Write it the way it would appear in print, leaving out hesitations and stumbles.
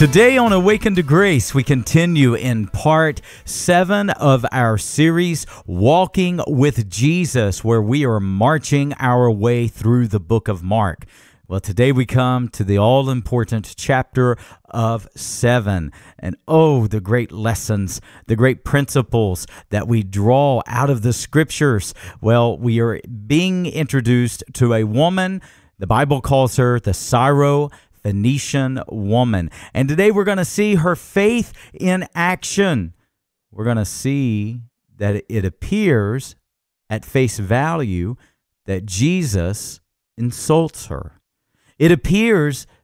Today on Awaken to Grace, we continue in part 7 of our series, Walking with Jesus, where we are marching our way through the book of Mark. Well, today we come to the all-important chapter of 7. And oh, the great lessons, the great principles that we draw out of the scriptures. Well, we are being introduced to a woman. The Bible calls her the Syro-Phoenician woman. And today we're going to see her faith in action. We're going to see that it appears at face value that Jesus insults her. It appears